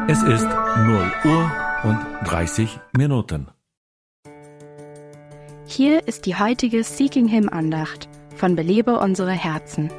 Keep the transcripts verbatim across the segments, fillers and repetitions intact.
Es ist null Uhr und dreißig Minuten. Hier ist die heutige Seeking Him Andacht von Belebe unsere Herzen.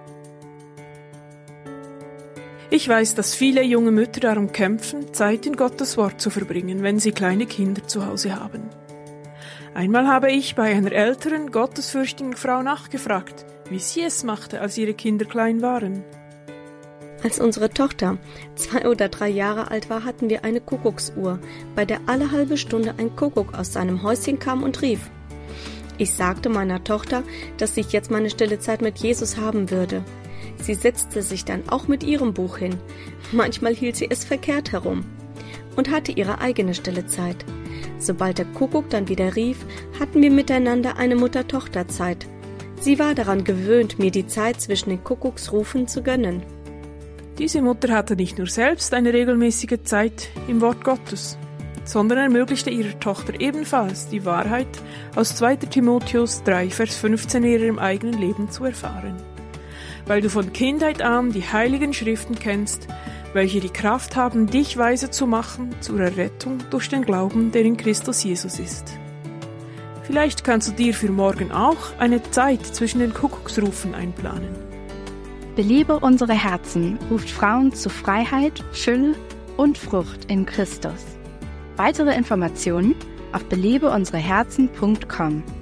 Ich weiß, dass viele junge Mütter darum kämpfen, Zeit in Gottes Wort zu verbringen, wenn sie kleine Kinder zu Hause haben. Einmal habe ich bei einer älteren, gottesfürchtigen Frau nachgefragt, wie sie es machte, als ihre Kinder klein waren. Als unsere Tochter zwei oder drei Jahre alt war, hatten wir eine Kuckucksuhr, bei der alle halbe Stunde ein Kuckuck aus seinem Häuschen kam und rief. Ich sagte meiner Tochter, dass ich jetzt meine stille Zeit mit Jesus haben würde. Sie setzte sich dann auch mit ihrem Buch hin. Manchmal hielt sie es verkehrt herum und hatte ihre eigene stille Zeit. Sobald der Kuckuck dann wieder rief, hatten wir miteinander eine Mutter-Tochter-Zeit. Sie war daran gewöhnt, mir die Zeit zwischen den Kuckucksrufen zu gönnen. Diese Mutter hatte nicht nur selbst eine regelmäßige Zeit im Wort Gottes, sondern ermöglichte ihrer Tochter ebenfalls die Wahrheit aus zweiter Timotheus drei, Vers fünfzehn in ihrem eigenen Leben zu erfahren. Weil du von Kindheit an die heiligen Schriften kennst, welche die Kraft haben, dich weise zu machen zur Errettung durch den Glauben, der in Christus Jesus ist. Vielleicht kannst du dir für morgen auch eine Zeit zwischen den Kuckucksrufen einplanen. Belebe unsere Herzen ruft Frauen zu Freiheit, Fülle und Frucht in Christus. Weitere Informationen auf belebe unsere herzen punkt com.